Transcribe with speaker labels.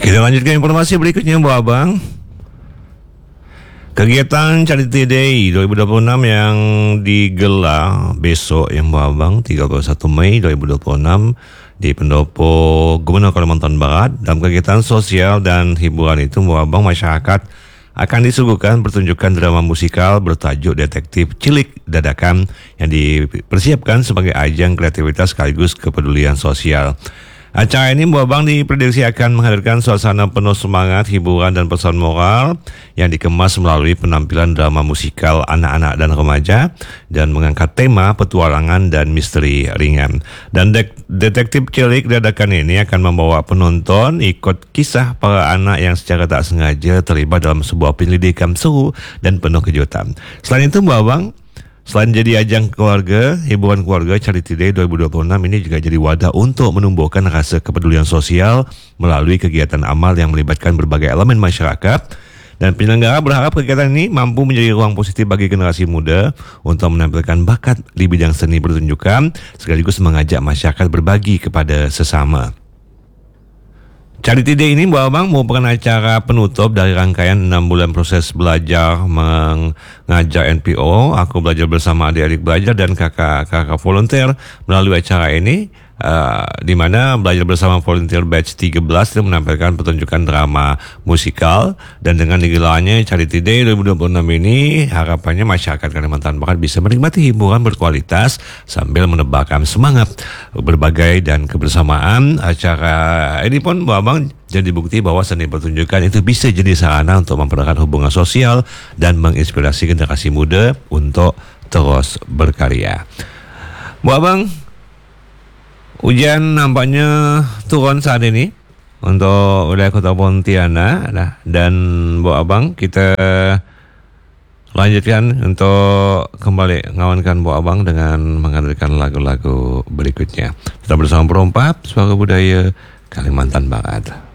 Speaker 1: Kita lanjutkan informasi berikutnya, Bu Abang. Kegiatan Charity Day 2026 yang digelar besok yang Bu Abang 31 Mei 2026 di pendopo Gubernur Kalimantan Barat. Dalam kegiatan sosial dan hiburan itu, Bu Abang, masyarakat akan disuguhkan pertunjukan drama musikal bertajuk Detektif Cilik Dadakan yang dipersiapkan sebagai ajang kreativitas sekaligus kepedulian sosial. Acara ini, Bu Abang, diprediksi akan menghadirkan suasana penuh semangat, hiburan dan pesan moral yang dikemas melalui penampilan drama musikal anak-anak dan remaja dan mengangkat tema petualangan dan misteri ringan. Dan Detektif Cilik Dadakan ini akan membawa penonton ikut kisah para anak yang secara tak sengaja terlibat dalam sebuah penyelidikan seru dan penuh kejutan. Selain itu, Bu Abang, selain jadi ajang keluarga, hiburan keluarga, Charity Day 2026 ini juga jadi wadah untuk menumbuhkan rasa kepedulian sosial melalui kegiatan amal yang melibatkan berbagai elemen masyarakat. Dan penyelenggara berharap kegiatan ini mampu menjadi ruang positif bagi generasi muda untuk menampilkan bakat di bidang seni pertunjukan, sekaligus mengajak masyarakat berbagi kepada sesama. Charity Day ini, Bu Abang, merupakan acara penutup dari rangkaian 6 bulan proses belajar mengajar NPO. Aku belajar bersama adik-adik belajar dan kakak-kakak volunteer melalui acara ini, di mana belajar bersama volunteer batch 13 itu menampilkan pertunjukan drama musikal. Dan dengan digelarnya Charity Day 2026 ini, harapannya masyarakat Kalimantan Barat bisa menikmati hiburan berkualitas sambil menebarkan semangat berbagai dan kebersamaan. Acara ini pun, Bu Abang, jadi bukti bahwa seni pertunjukan itu bisa jadi sarana untuk mempererat hubungan sosial dan menginspirasi generasi muda untuk terus berkarya. Bu Abang, hujan nampaknya turun saat ini untuk wilayah Kota Pontianak. Dan Bu Abang, kita lanjutkan untuk kembali ngawankan Bu Abang dengan menghadirkan lagu-lagu berikutnya. Kita bersama Perompak, Suara Budaya Kalimantan Barat.